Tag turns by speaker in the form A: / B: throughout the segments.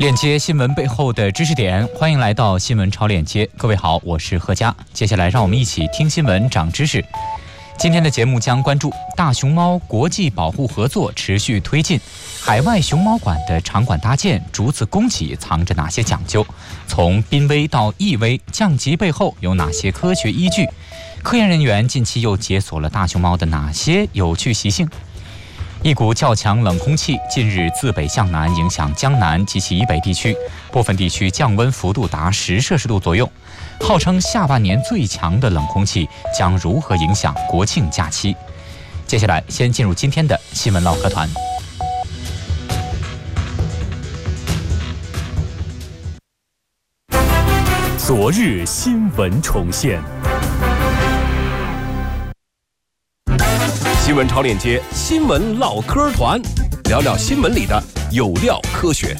A: 链接新闻背后的知识点，欢迎来到新闻超链接。各位好，我是贺佳。接下来让我们一起听新闻长知识。今天的节目将关注大熊猫国际保护合作持续推进，海外熊猫馆的场馆搭建逐次供给藏着哪些讲究？从濒危到易危，降级背后有哪些科学依据？科研人员近期又解锁了大熊猫的哪些有趣习性？一股较强冷空气近日自北向南影响江南及其以北地区，部分地区降温幅度达10摄氏度左右。号称下半年最强的冷空气将如何影响国庆假期？接下来先进入今天的新闻唠嗑团。
B: 昨日新闻重现。新闻超链接，新闻唠嗑团，聊聊新闻里的有料科学。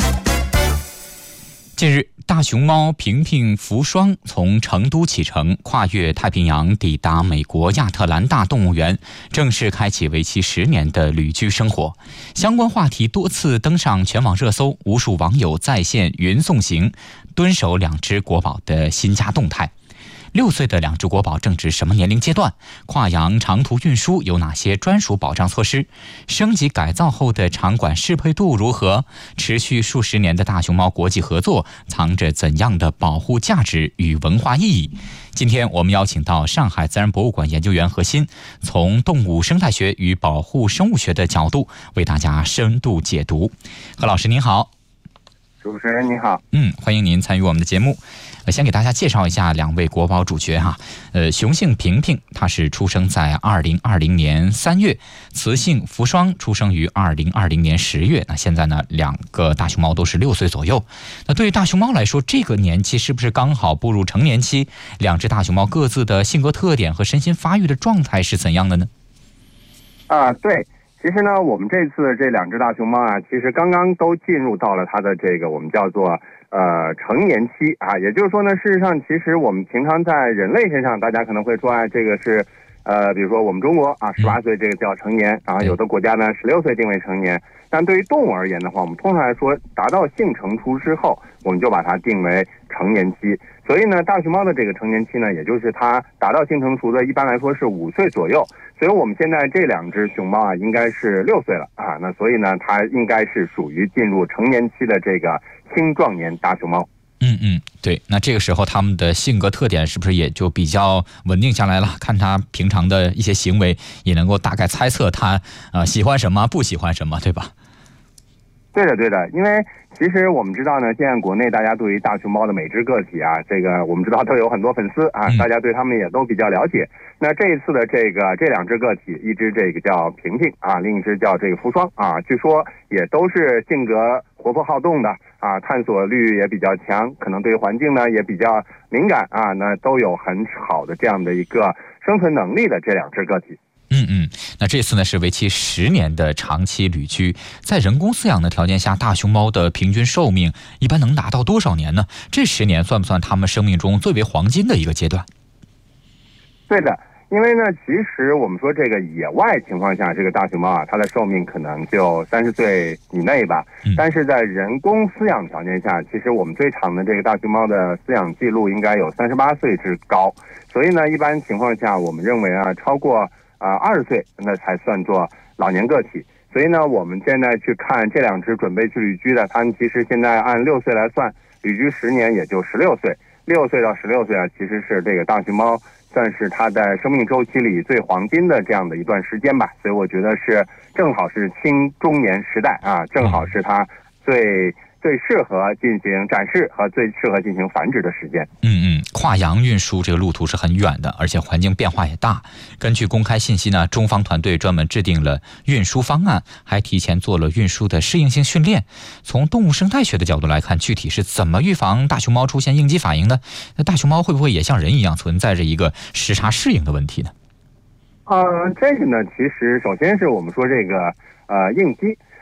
A: 近日，大熊猫平平福双从成都启程，跨越太平洋抵达美国亚特兰大动物园，正式开启为期10年的旅居生活。相关话题多次登上全网热搜，无数网友在线云送行，蹲守2只国宝的新家动态。6岁的2只国宝正值什么年龄阶段？跨洋长途运输有哪些专属保障措施？升级改造后的场馆适配度如何？持续数十年的大熊猫国际合作藏着怎样的保护价值与文化意义？今天我们邀请到上海自然博物馆研究员何鑫，从动物生态学与保护生物学的角度为大家深度解读。何老师您好。
C: 主持人你好。
A: 欢迎您参与我们的节目。先给大家介绍一下2位国宝主角哈。雄性平平，它是出生在2020年3月，雌性福双出生于2020年10月。那现在呢，2个大熊猫都是6岁左右。那对于大熊猫来说，这个年纪是不是刚好步入成年期？2只大熊猫各自的性格特点和身心发育的状态是怎样的呢？
C: 对。其实呢，我们这次这2只大熊猫啊，其实刚刚都进入到了它的这个我们叫做成年期啊，也就是说呢，事实上其实我们平常在人类身上，大家可能会说这个是比如说我们中国啊18岁这个叫成年，然后有的国家呢16岁定为成年，但对于动物而言的话，我们通常来说达到性成熟之后，我们就把它定为成年期。所以呢，大熊猫的这个成年期呢，也就是它达到性成熟的，一般来说是5岁左右。所以我们现在这2只熊猫啊，应该是6岁了啊。那所以呢，它应该是属于进入成年期的这个青壮年大熊猫。
A: 对。那这个时候它们的性格特点是不是也就比较稳定下来了？看它平常的一些行为，也能够大概猜测它喜欢什么，不喜欢什么，对吧？
C: 对的，因为其实我们知道呢，现在国内大家对于大熊猫的每只个体啊，这个我们知道都有很多粉丝啊，大家对他们也都比较了解。那这一次的这2只个体，一只这个叫平平啊，另一只叫这个福双啊，据说也都是性格活泼好动的啊，探索欲也比较强，可能对环境呢也比较敏感啊，那都有很好的这样的一个生存能力的这2只个体。
A: 那这次呢是为期10年的长期旅居，在人工饲养的条件下，大熊猫的平均寿命一般能达到多少年呢？这10年算不算它们生命中最为黄金的一个阶段？
C: 对的，因为呢，其实我们说这个野外情况下，这个大熊猫啊，它的寿命可能就30岁以内吧。但是在人工饲养条件下，其实我们最长的这个大熊猫的饲养记录应该有38岁之高。所以呢，一般情况下，我们认为啊，超过20岁那才算作老年个体。所以呢，我们现在去看这2只准备去旅居的，它们其实现在按6岁来算，旅居10年也就16岁。6岁到16岁啊，其实是这个大熊猫算是它在生命周期里最黄金的这样的一段时间吧。所以我觉得是正好是青中年时代啊，正好是它最适合进行展示和最适合进行繁殖的时间。
A: 跨洋运输这个路途是很远的，而且环境变化也大。根据公开信息呢，中方团队专门制定了运输方案，还提前做了运输的适应性训练。从动物生态学的角度来看，具体是怎么预防大熊猫出现应激反应的？那大熊猫会不会也像人一样存在着一个时差适应的问题呢？
C: 这个呢，其实首先是我们说这个应激。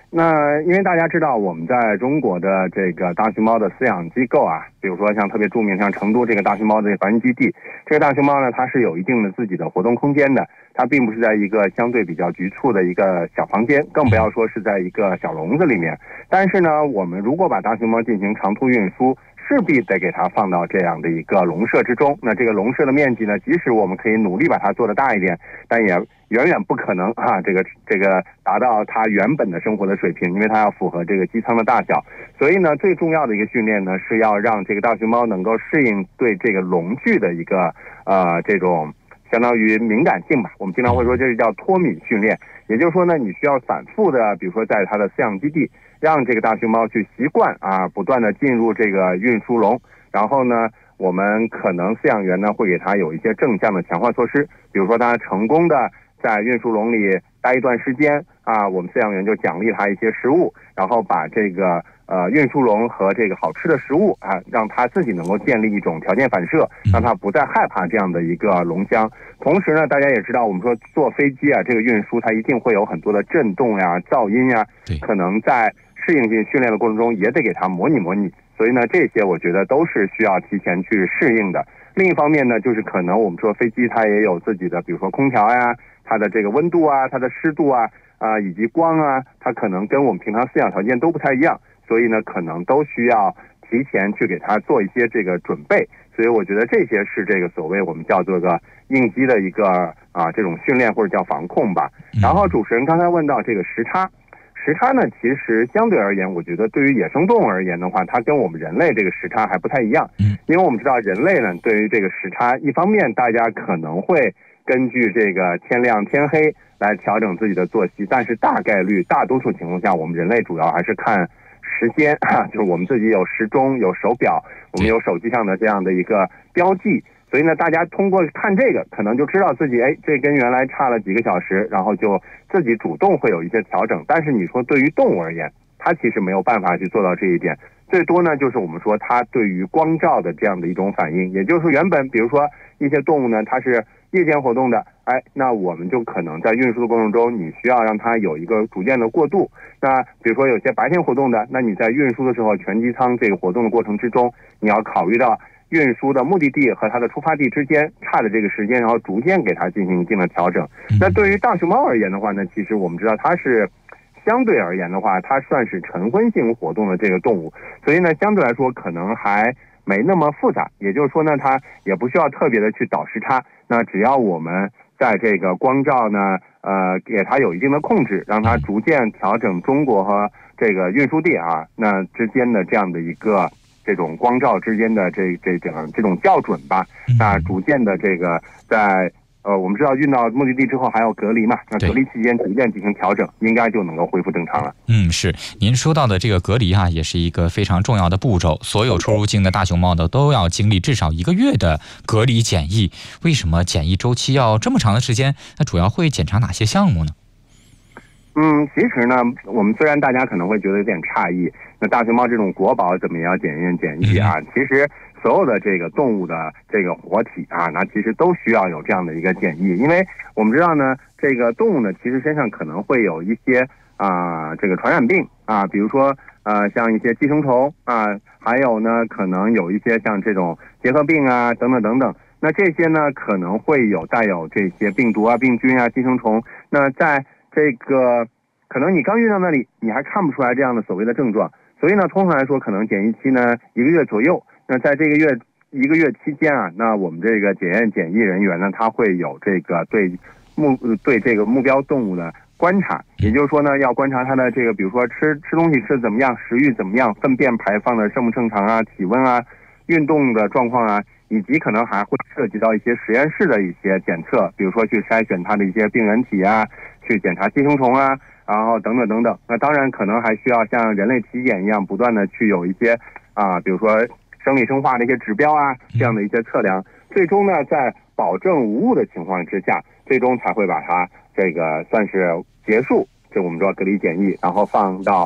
C: 那因为大家知道，我们在中国的这个大熊猫的饲养机构啊，比如说像特别著名像成都这个大熊猫的繁育基地，这个大熊猫呢，它是有一定的自己的活动空间的，它并不是在一个相对比较局促的一个小房间，更不要说是在一个小笼子里面。但是呢，我们如果把大熊猫进行长途运输，势必得给它放到这样的一个笼舍之中。那这个笼舍的面积呢，即使我们可以努力把它做得大一点，但也远远不可能这个达到它原本的生活的水平，因为它要符合这个机舱的大小。所以呢，最重要的一个训练呢，是要让这个大熊猫能够适应对这个笼具的一个这种相当于敏感性吧。我们经常会说这是叫脱敏训练，也就是说呢，你需要反复的，比如说在它的饲养基地，让这个大熊猫去习惯不断的进入这个运输笼，然后呢，我们可能饲养员呢会给它有一些正向的强化措施，比如说它成功的在运输笼里待一段时间我们饲养员就奖励它一些食物，然后把这个运输笼和这个好吃的食物让它自己能够建立一种条件反射，让它不再害怕这样的一个笼箱。同时呢，大家也知道，我们说坐飞机这个运输它一定会有很多的震动噪音可能在适应性训练的过程中也得给它模拟模拟。所以呢，这些我觉得都是需要提前去适应的。另一方面呢，就是可能我们说飞机它也有自己的，比如说空调它的这个温度它的湿度以及光它可能跟我们平常饲养条件都不太一样，所以呢，可能都需要提前去给它做一些这个准备。所以我觉得这些是这个所谓我们叫做个应激的一个这种训练或者叫防控吧。然后主持人刚才问到这个时差呢，其实相对而言，我觉得对于野生动物而言的话，它跟我们人类这个时差还不太一样。因为我们知道人类呢，对于这个时差，一方面大家可能会根据这个天亮天黑来调整自己的作息，但是大多数情况下，我们人类主要还是看时间就是我们自己有时钟、有手表，我们有手机上的这样的一个标记。所以呢，大家通过看这个，可能就知道自己这跟原来差了几个小时，然后就自己主动会有一些调整。但是你说对于动物而言，它其实没有办法去做到这一点。最多呢，就是我们说它对于光照的这样的一种反应，也就是说原本比如说一些动物呢，它是夜间活动的，那我们就可能在运输的过程中，你需要让它有一个逐渐的过渡。那比如说有些白天活动的，那你在运输的时候，全机舱这个活动的过程之中，你要考虑到运输的目的地和它的出发地之间差的这个时间，然后逐渐给它进行一定的调整。那对于大熊猫而言的话呢，其实我们知道它是相对而言的话，它算是晨昏性活动的这个动物，所以呢，相对来说可能还没那么复杂。也就是说呢，它也不需要特别的去倒时差。那只要我们在这个光照呢，给它有一定的控制，让它逐渐调整中国和这个运输地那之间的这样的一个这种光照之间的这种校准吧。那逐渐的这个在我们知道运到目的地之后还要隔离嘛，那隔离期间逐渐进行调整，应该就能够恢复正常了。
A: 是您说到的这个隔离也是一个非常重要的步骤。所有出入境的大熊猫都要经历至少1个月的隔离检疫。为什么检疫周期要这么长的时间？那主要会检查哪些项目呢？
C: 其实呢，我们虽然大家可能会觉得有点诧异，那大熊猫这种国宝怎么也要检疫其实所有的这个动物的这个活体那其实都需要有这样的一个检疫。因为我们知道呢，这个动物呢其实身上可能会有一些这个传染病比如说像一些寄生虫还有呢可能有一些像这种结核病等等等等。那这些呢可能会带有这些病毒病菌寄生虫。那在这个可能你刚运到那里，你还看不出来这样的所谓的症状，所以呢，通常来说，可能检疫期呢1个月左右。那在这1个月期间那我们这个检疫人员呢，他会有这个对这个目标动物的观察，也就是说呢，要观察它的这个，比如说吃东西吃怎么样，食欲怎么样，粪便排放的正不正常体温运动的状况以及可能还会涉及到一些实验室的一些检测，比如说去筛选它的一些病原体去检查寄生虫然后等等等等。那当然可能还需要像人类体检一样，不断的去有一些比如说生理生化的一些指标这样的一些测量。最终呢，在保证无误的情况之下，最终才会把它这个算是结束，这我们说隔离检疫，然后放到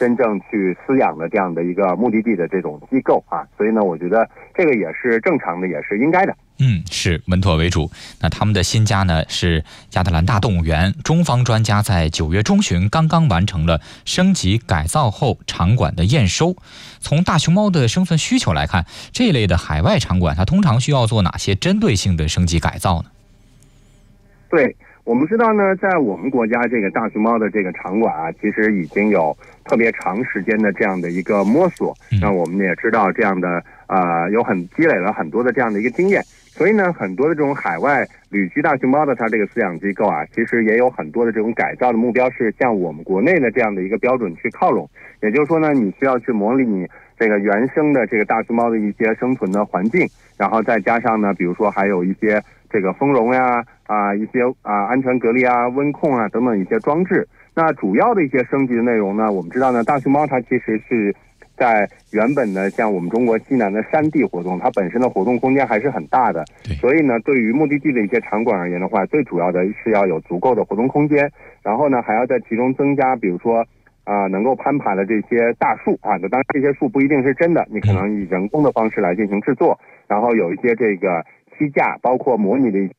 C: 真正去饲养的这样的一个目的地的这种机构啊，所以呢，我觉得这个也是正常的，也是应该的。
A: 是稳妥为主。那他们的新家呢是亚特兰大动物园，中方专家在9月中旬刚刚完成了升级改造后场馆的验收。从大熊猫的生存需求来看，这类的海外场馆它通常需要做哪些针对性的升级改造呢？
C: 对，我们知道呢，在我们国家这个大熊猫的这个场馆啊，其实已经有特别长时间的这样的一个摸索。那我们也知道这样的积累了很多的这样的一个经验。所以呢，很多的这种海外旅居大熊猫的它这个饲养机构啊，其实也有很多的这种改造的目标是向我们国内的这样的一个标准去靠拢。也就是说呢，你需要去模拟你这个原生的这个大熊猫的一些生存的环境，然后再加上呢，比如说还有一些这个丰容呀、一些安全隔离啊、温控啊等等一些装置。那主要的一些升级的内容呢，我们知道呢，大熊猫它其实是在原本的像我们中国西南的山地活动，它本身的活动空间还是很大的，所以呢，对于目的地的一些场馆而言的话，最主要的是要有足够的活动空间，然后呢，还要在其中增加，比如说能够攀爬的这些大树啊，当然这些树不一定是真的，你可能以人工的方式来进行制作，然后有一些这个栖架，包括模拟的一些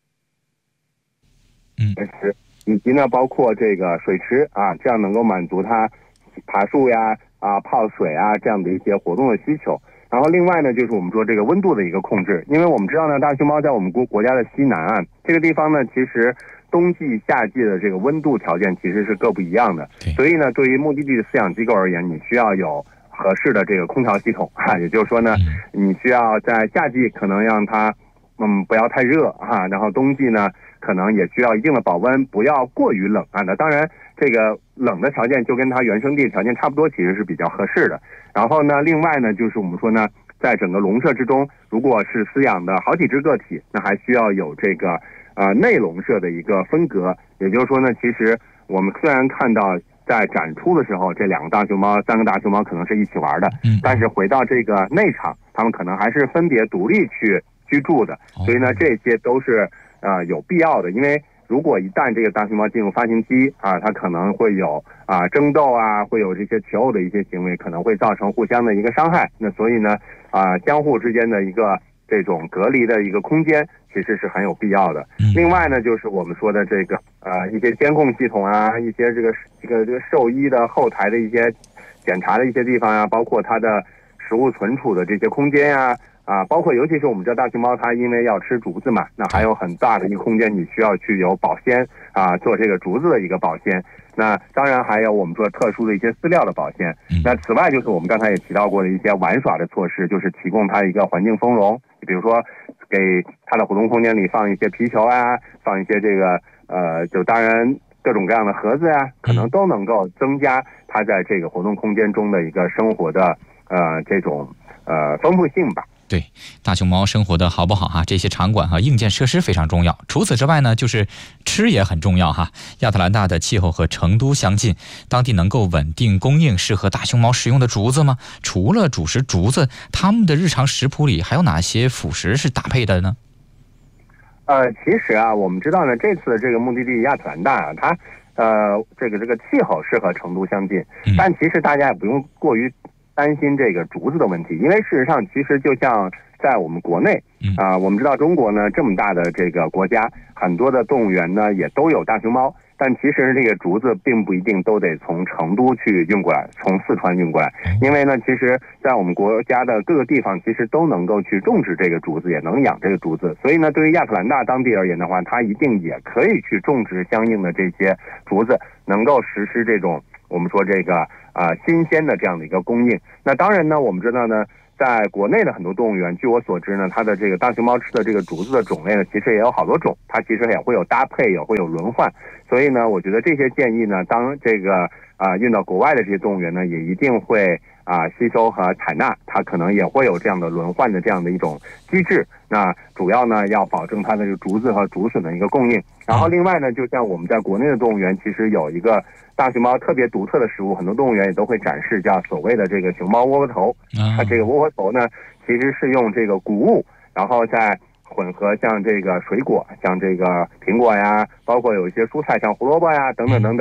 C: 以及呢，包括这个水池啊，这样能够满足它爬树呀、泡水啊这样的一些活动的需求。然后另外呢，就是我们说这个温度的一个控制，因为我们知道呢，大熊猫在我们国家的西南岸这个地方呢，其实冬季、夏季的这个温度条件其实是各不一样的，所以呢，对于目的地的饲养机构而言，你需要有合适的这个空调系统也就是说呢，你需要在夏季可能让它不要太热然后冬季呢可能也需要一定的保温，不要过于冷那当然这个冷的条件就跟它原生地条件差不多，其实是比较合适的。然后呢，另外呢，就是我们说呢，在整个笼舍之中，如果是饲养的好几只个体，那还需要有这个内笼舍的一个分隔。也就是说呢，其实我们虽然看到在展出的时候，这2个大熊猫、3个大熊猫可能是一起玩的，但是回到这个内场，它们可能还是分别独立去居住的。所以呢，这些都是有必要的，因为如果一旦这个大熊猫进入发情期它可能会有争斗会有这些求偶的一些行为，可能会造成互相的一个伤害。那所以呢相互之间的一个这种隔离的一个空间其实是很有必要的。另外呢，就是我们说的这个一些监控系统一些这个兽医的后台的一些检查的一些地方包括它的食物存储的这些空间包括尤其是我们知道大熊猫它因为要吃竹子嘛，那还有很大的一个空间你需要去有保鲜做这个竹子的一个保鲜。那当然还有我们说特殊的一些饲料的保鲜。那此外就是我们刚才也提到过的一些玩耍的措施，就是提供它一个环境丰容，比如说给它的活动空间里放一些皮球放一些这个就当然各种各样的盒子可能都能够增加它在这个活动空间中的一个生活的这种丰富性吧。
A: 对，大熊猫生活的好不好这些场馆和硬件设施非常重要。除此之外呢，就是吃也很重要亚特兰大的气候和成都相近，当地能够稳定供应适合大熊猫食用的竹子吗？除了主食竹子，他们的日常食谱里还有哪些辅食是搭配的呢？
C: 其实我们知道呢，这次的这个目的地亚特兰大它这个气候是和成都相近，但其实大家也不用过于担心这个竹子的问题，因为事实上其实就像在我们国内我们知道中国呢这么大的这个国家，很多的动物园呢也都有大熊猫，但其实这个竹子并不一定都得从成都去运过来，从四川运过来，因为呢其实在我们国家的各个地方其实都能够去种植这个竹子，也能养这个竹子，所以呢对于亚特兰大当地而言的话，它一定也可以去种植相应的这些竹子，能够实施这种我们说这个新鲜的这样的一个供应。那当然呢，我们知道呢，在国内的很多动物园，据我所知呢，它的这个大熊猫吃的这个竹子的种类呢，其实也有好多种，它其实也会有搭配，也会有轮换。所以呢，我觉得这些建议呢，当这个运到国外的这些动物园呢，也一定会吸收和采纳，它可能也会有这样的轮换的这样的一种机制。那主要呢要保证它的这个竹子和竹笋的一个供应。然后另外呢，就像我们在国内的动物园，其实有一个大熊猫特别独特的食物，很多动物园也都会展示，叫所谓的这个熊猫窝窝头。它这个窝窝头呢，其实是用这个谷物，然后再混合像这个水果，像这个苹果呀，包括有一些蔬菜，像胡萝卜呀等等等等，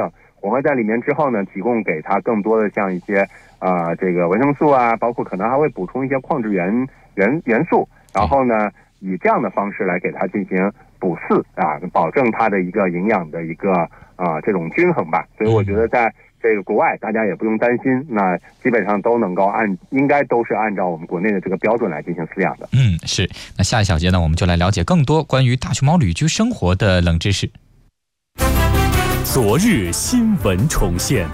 C: 混合在里面之后呢，提供给它更多的像一些这个维生素啊，包括可能还会补充一些矿质元素，然后呢以这样的方式来给它进行补饲啊，保证它的一个营养的一个这种均衡吧。所以我觉得在这个国外大家也不用担心，那基本上都能够应该都是按照我们国内的这个标准来进行饲养的。
A: 是。那下一小节呢，我们就来了解更多关于大熊猫旅居生活的冷知识。
B: 昨日新闻重现，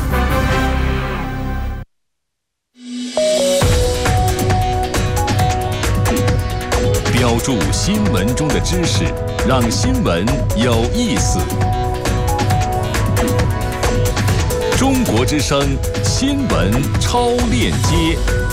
B: 标注新闻中的知识，让新闻有意思。中国之声新闻超链接。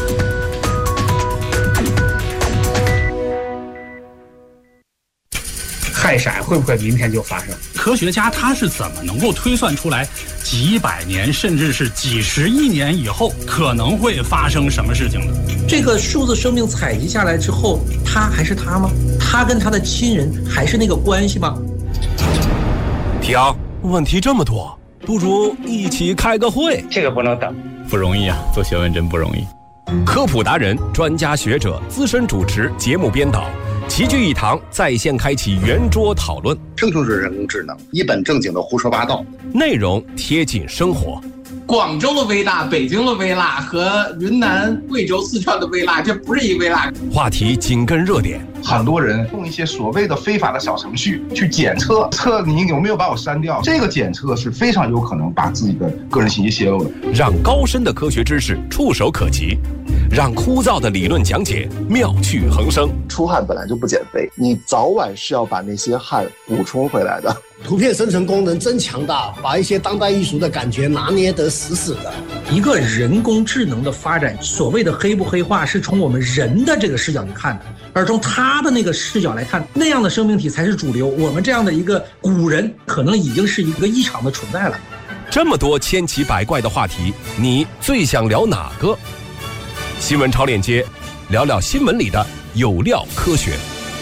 D: 氦闪会不会明天就发生？
E: 科学家他是怎么能够推算出来几百年甚至是几十亿年以后可能会发生什么事情的？
D: 这个数字生命采集下来之后，他还是他吗？他跟他的亲人还是那个关系吗？
B: 停，问题这么多，不如一起开个会。
D: 这个不能等，
A: 不容易啊，做学问真不容易。
B: 科普达人、专家学者、资深主持、节目编导齐聚一堂，在线开启圆桌讨论。
F: 这就是人工智能，一本正经的胡说八道，
B: 内容贴近生活。
G: 广州的微辣、北京的微辣和云南、贵州、四川的微辣，这不是一微辣。
B: 话题紧跟热点，
H: 很多人用一些所谓的非法的小程序去检测你有没有把我删掉，这个检测是非常有可能把自己的个人信息泄露的。
B: 让高深的科学知识触手可及，让枯燥的理论讲解妙趣横生。
I: 出汗本来就不减肥，你早晚是要把那些汗补充回来的。
J: 图片生成功能真强大，把一些当代艺术的感觉拿捏得死死的。
D: 一个人工智能的发展，所谓的黑不黑化是从我们人的这个视角去看的，而从他的那个视角来看，那样的生命体才是主流。我们这样的一个古人，可能已经是一个异常的存在了。
B: 这么多千奇百怪的话题，你最想聊哪个？新闻超链接，聊聊新闻里的有料科学。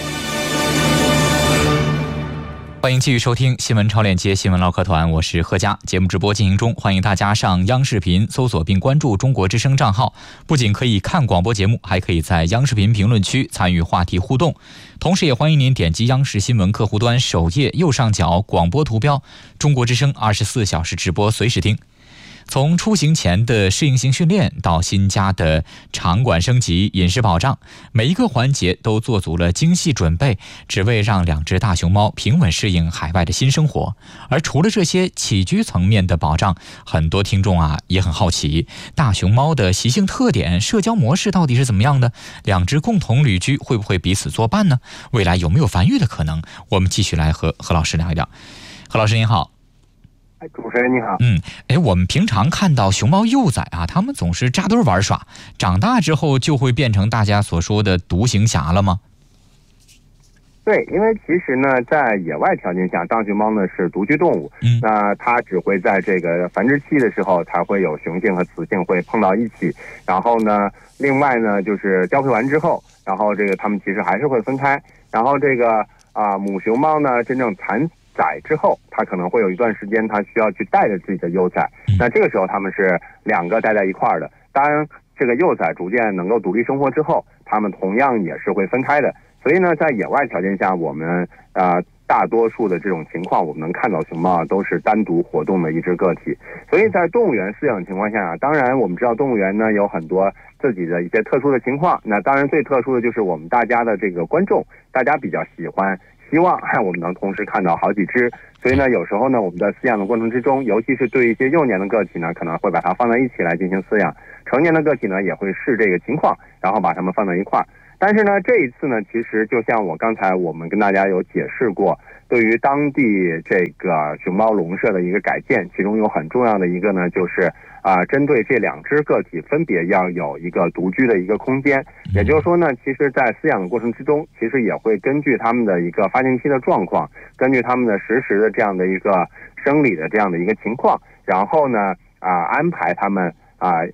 A: 欢迎继续收听新闻超链接新闻唠嗑团，我是贺佳。节目直播进行中，欢迎大家上央视频搜索并关注中国之声账号，不仅可以看广播节目，还可以在央视频评论区参与话题互动。同时也欢迎您点击央视新闻客户端首页右上角广播图标，中国之声24小时直播随时听。从出行前的适应性训练到新家的场馆升级、饮食保障，每一个环节都做足了精细准备，只为让两只大熊猫平稳适应海外的新生活。而除了这些起居层面的保障，很多听众也很好奇，大熊猫的习性特点、社交模式到底是怎么样的？两只共同旅居会不会彼此作伴呢？未来有没有繁育的可能？我们继续来和何老师聊一聊。何老师您好。
C: 主持人你好。
A: 我们平常看到熊猫幼崽它们总是扎堆玩耍，长大之后就会变成大家所说的独行侠了吗？
C: 对，因为其实呢，在野外条件下，大熊猫呢是独居动物，那它只会在这个繁殖期的时候才会有雄性和雌性会碰到一起，然后呢，另外呢就是交配完之后，然后这个它们其实还是会分开，然后这个母熊猫呢真正产崽之后，它可能会有一段时间它需要去带着自己的幼崽，那这个时候它们是两个待在一块儿的。当然这个幼崽逐渐能够独立生活之后，它们同样也是会分开的。所以呢，在野外条件下，我们大多数的这种情况，我们能看到熊猫都是单独活动的一只个体。所以在动物园饲养情况下，当然我们知道动物园呢有很多自己的一些特殊的情况。那当然最特殊的就是我们大家的这个观众，大家比较希望我们能同时看到好几只。所以呢，有时候呢，我们在饲养的过程之中，尤其是对一些幼年的个体呢，可能会把它放在一起来进行饲养。成年的个体呢，也会视这个情况，然后把它们放在一块儿。但是呢，这一次呢，其实就像刚才我们跟大家有解释过，对于当地这个熊猫笼舍的一个改建，其中有很重要的一个呢，就是针对这两只个体分别要有一个独居的一个空间。也就是说呢，其实在饲养的过程之中，其实也会根据他们的一个发情期的状况，根据他们的实时的这样的一个生理的这样的一个情况，然后呢安排他们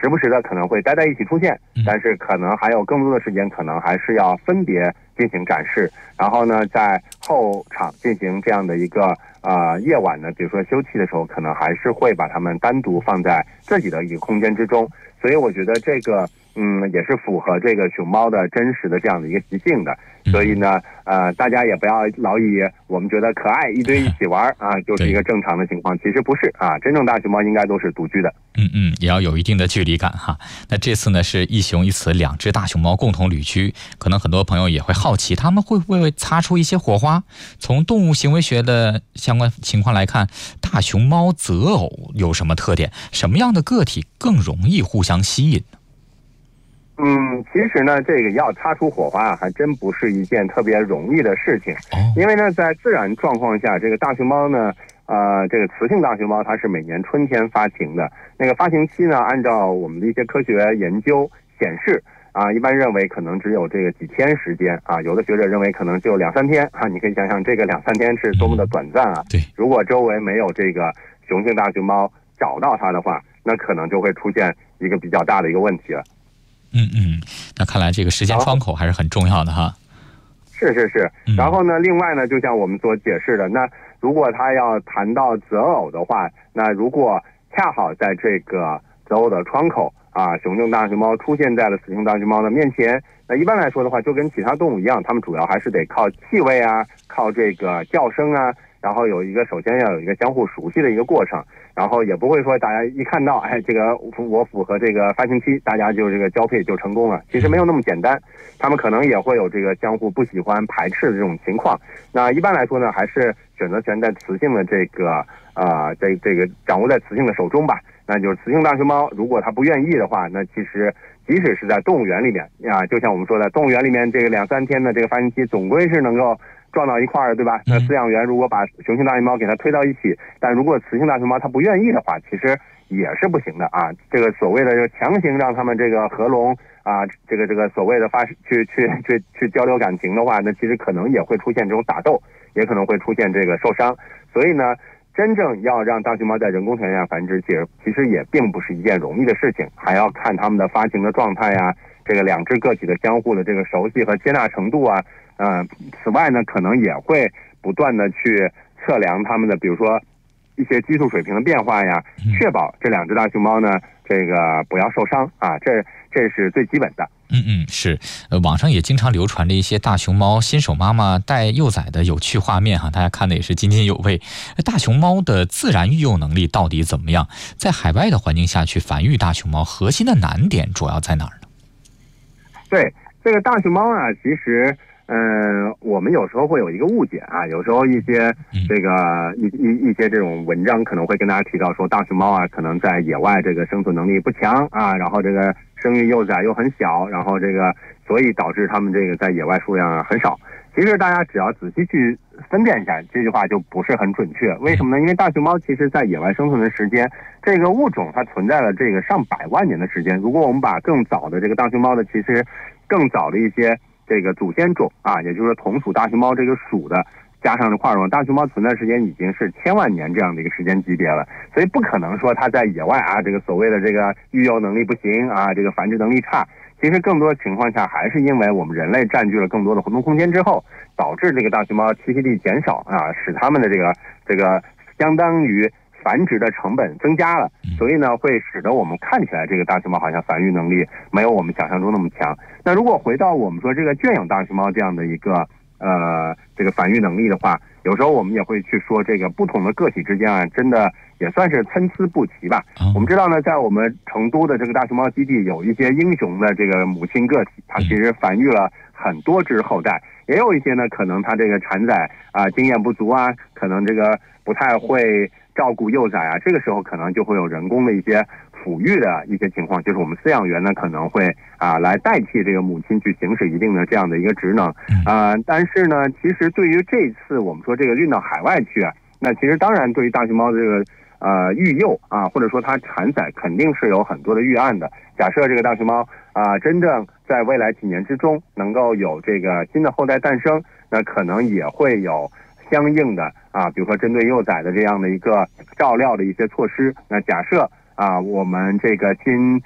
C: 时不时的可能会待在一起出现，但是可能还有更多的时间可能还是要分别进行展示，然后呢在后场进行这样的一个夜晚呢，比如说休憩的时候，可能还是会把它们单独放在自己的一个空间之中。所以我觉得这个也是符合这个熊猫的真实的这样的一个习性的。所以呢大家也不要老以我们觉得可爱一堆一起玩啊就是一个正常的情况，其实不是啊，真正大熊猫应该都是独居的。
A: 也要有一定的距离感哈。那这次呢是一雄一雌2只大熊猫共同旅居，可能很多朋友也会好奇，他们会不会擦出一些火花？从动物行为学的相关情况来看，大熊猫择偶有什么特点？什么样的个体更容易互相吸引呢？
C: 其实呢，这个要擦出火花还真不是一件特别容易的事情。因为呢，在自然状况下，这个大熊猫呢，这个雌性大熊猫它是每年春天发情的。那个发情期呢，按照我们的一些科学研究显示，一般认为可能只有这个几天时间啊，有的学者认为可能就2-3天啊。你可以想想，这个2-3天是多么的短暂啊！
A: 对，
C: 如果周围没有这个雄性大熊猫找到它的话，那可能就会出现一个比较大的一个问题了。
A: 那看来这个时间窗口还是很重要的哈。
C: 是。然后呢，另外呢，就像我们所解释的，那如果他要谈到择偶的话，那如果恰好在这个择偶的窗口雄性大熊猫出现在了雌性大熊猫的面前，那一般来说的话，就跟其他动物一样，它们主要还是得靠气味啊，靠这个叫声啊，然后首先要有一个相互熟悉的一个过程，然后也不会说大家一看到这个我符合这个发情期，大家就这个交配就成功了，其实没有那么简单，他们可能也会有这个相互不喜欢排斥的这种情况。那一般来说呢，还是选择权在雌性的这个这个掌握在雌性的手中吧。那就是雌性大熊猫如果它不愿意的话，那其实即使是在动物园里面就像我们说的，动物园里面这个2-3天的这个发情期总归是能够撞到一块儿，对吧？那饲养员如果把雄性大熊猫给它推到一起，但如果雌性大熊猫它不愿意的话，其实也是不行的啊。这个所谓的强行让他们这个合笼这个所谓的去交流感情的话，那其实可能也会出现这种打斗，也可能会出现这个受伤。所以呢，真正要让大熊猫在人工条件下繁殖，其实也并不是一件容易的事情，还要看它们的发情的状态呀，这个2只个体的相互的这个熟悉和接纳程度啊。此外呢，可能也会不断的去测量它们的，比如说一些激素水平的变化呀，确保这2只大熊猫呢，这个不要受伤啊，这是最基本的。
A: 是，网上也经常流传着一些大熊猫新手妈妈带幼崽的有趣画面哈，大家看的也是津津有味。大熊猫的自然育幼能力到底怎么样？在海外的环境下去繁育大熊猫，核心的难点主要在哪儿呢？
C: 对，这个大熊猫啊，其实我们有时候会有一个误解啊，有时候一些这个一些这种文章可能会跟大家提到说，大熊猫啊可能在野外这个生存能力不强啊，然后这个生育幼崽又很小，然后这个所以导致它们这个在野外数量很少。其实大家只要仔细去分辨一下，这句话就不是很准确。为什么呢？因为大熊猫其实在野外生存的时间，这个物种它存在了这个上百万年的时间。如果我们把更早的这个大熊猫的，其实更早的一些这个祖先种啊，也就是说同属大熊猫这个属的，加上这块种大熊猫存在时间已经是1000万年这样的一个时间级别了，所以不可能说它在野外这个所谓的这个育幼能力不行这个繁殖能力差。其实更多的情况下还是因为我们人类占据了更多的活动空间之后，导致这个大熊猫栖息地减少使它们的这个相当于繁殖的成本增加了，所以呢会使得我们看起来这个大熊猫好像繁育能力没有我们想象中那么强。那如果回到我们说这个圈养大熊猫这样的一个这个繁育能力的话，有时候我们也会去说这个不同的个体之间真的也算是参差不齐吧。我们知道呢，在我们成都的这个大熊猫基地有一些英雄的这个母亲个体，它其实繁育了很多只后代，也有一些呢可能它这个产崽经验不足可能这个不太会照顾幼崽这个时候可能就会有人工的一些抚育的一些情况，就是我们饲养员呢可能会来代替这个母亲去行使一定的这样的一个职能但是呢，其实对于这次我们说这个运到海外去那其实当然对于大熊猫的这个育幼或者说它产崽肯定是有很多的预案的。假设这个大熊猫真正在未来几年之中能够有这个新的后代诞生，那可能也会有相应的比如说针对幼崽的这样的一个照料的一些措施。那假设我们这个新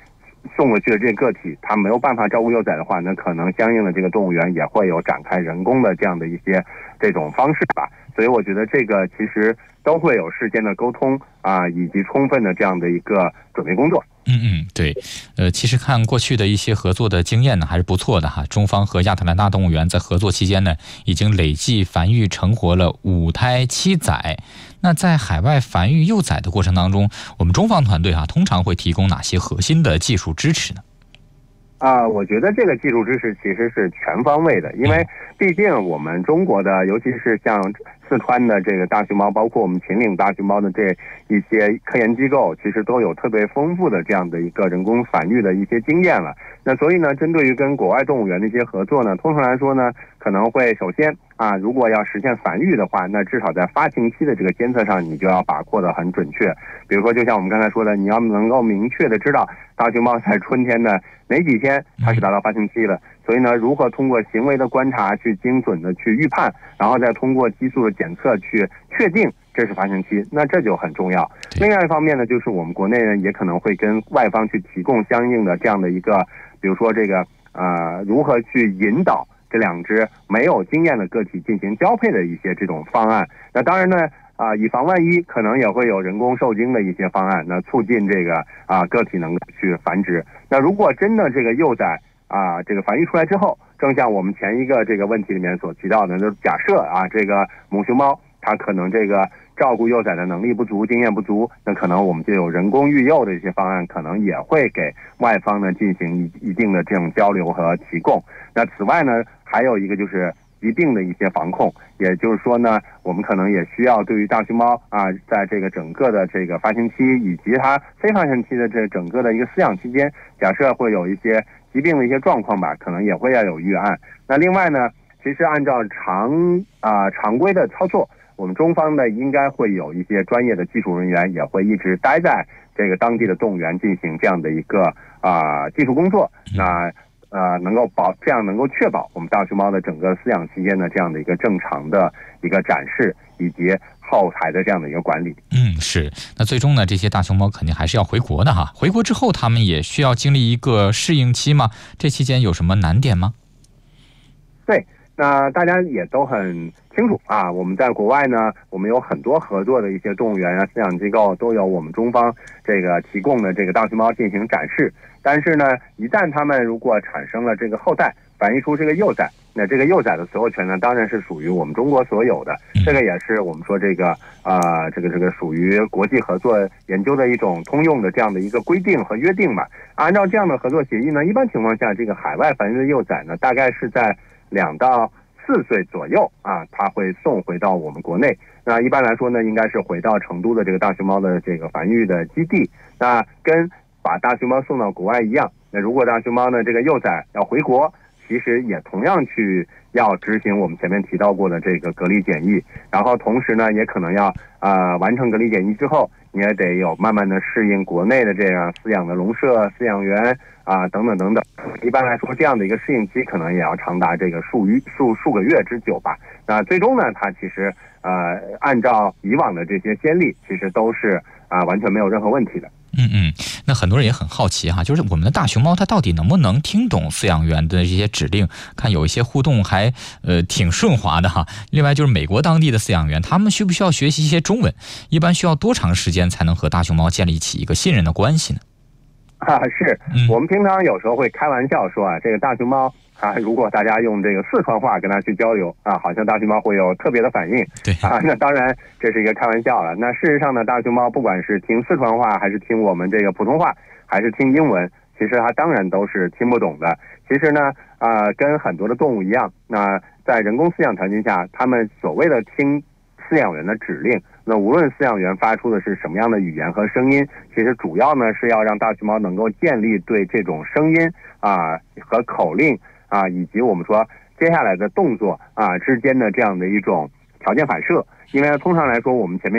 C: 送过去的这个个体它没有办法照顾幼崽的话，那可能相应的这个动物园也会有展开人工的这样的一些这种方式吧。所以我觉得这个其实都会有事先的沟通以及充分的这样的一个准备工作。
A: 对，其实看过去的一些合作的经验呢，还是不错的哈。中方和亚特兰大动物园在合作期间呢，已经累计繁育成活了5胎7崽。那在海外繁育幼崽的过程当中，我们中方团队通常会提供哪些核心的技术支持呢？
C: 我觉得这个技术支持其实是全方位的，因为毕竟我们中国的，尤其是像四川的这个大熊猫，包括我们秦岭大熊猫的这一些科研机构，其实都有特别丰富的这样的一个人工繁育的一些经验了。那所以呢，针对于跟国外动物园的一些合作呢，通常来说呢，可能会首先如果要实现繁育的话，那至少在发情期的这个监测上，你就要把握的很准确。比如说，就像我们刚才说的，你要能够明确的知道大熊猫在春天的哪几天它是达到发情期了。所以呢，如何通过行为的观察去精准的去预判，然后再通过激素的检测去确定这是发情期，那这就很重要。另外一方面呢，就是我们国内呢也可能会跟外方去提供相应的这样的一个，比如说这个如何去引导这2只没有经验的个体进行交配的一些这种方案。那当然呢以防万一，可能也会有人工受精的一些方案，那促进这个个体能够去繁殖。那如果真的这个幼崽这个繁育出来之后，正像我们前一个这个问题里面所提到的，就是假设这个母熊猫它可能这个照顾幼崽的能力不足、经验不足，那可能我们就有人工育幼的一些方案，可能也会给外方呢进行一定的这种交流和提供。那此外呢，还有一个就是疾病的一些防控，也就是说呢，我们可能也需要对于大熊猫在这个整个的这个发情期以及它非发情期的这整个的一个饲养期间，假设会有一些疾病的一些状况吧，可能也会要有预案。那另外呢，其实按照常规的操作，我们中方呢应该会有一些专业的技术人员也会一直待在这个当地的动物园进行这样的一个技术工作。那能够确保我们大熊猫的整个饲养期间的这样的一个正常的一个展示以及后台的这样的一个管理。
A: 是。那最终呢，这些大熊猫肯定还是要回国的哈。回国之后，他们也需要经历一个适应期吗？这期间有什么难点吗？
C: 对，那大家也都很清楚我们在国外呢，我们有很多合作的一些动物园饲养机构都有我们中方这个提供的这个大熊猫进行展示。但是呢，一旦他们如果产生了这个后代，繁育出这个幼崽，那这个幼崽的所有权呢，当然是属于我们中国所有的。这个也是我们说这个属于国际合作研究的一种通用的这样的一个规定和约定吧。按照这样的合作协议呢，一般情况下，这个海外繁育的幼崽呢，大概是在2到4岁左右它会送回到我们国内。那一般来说呢，应该是回到成都的这个大熊猫的这个繁育的基地。那跟把大熊猫送到国外一样，那如果大熊猫呢这个幼崽要回国，其实也同样要执行我们前面提到过的这个隔离检疫，然后同时呢也可能要完成隔离检疫之后，你也得有慢慢的适应国内的这样饲养的笼舍、饲养员等等等等。一般来说，这样的一个适应期可能也要长达这个数个月之久吧。那最终呢，它其实按照以往的这些先例，其实都是完全没有任何问题的。
A: 那很多人也很好奇就是我们的大熊猫它到底能不能听懂饲养员的这些指令？看有一些互动还挺顺滑的另外就是美国当地的饲养员，他们需不需要学习一些中文？一般需要多长时间才能和大熊猫建立起一个信任的关系呢？
C: 是我们平常有时候会开玩笑说这个大熊猫如果大家用这个四川话跟它去交流好像大熊猫会有特别的反应。
A: 对
C: 那当然这是一个开玩笑了。那事实上呢，大熊猫不管是听四川话还是听我们这个普通话还是听英文，其实它当然都是听不懂的。其实呢跟很多的动物一样，那在人工饲养条件下，他们所谓的听饲养员的指令，那无论饲养员发出的是什么样的语言和声音，其实主要呢是要让大熊猫能够建立对这种声音和口令以及我们说接下来的动作之间的这样的一种条件反射。因为通常来说，我们前面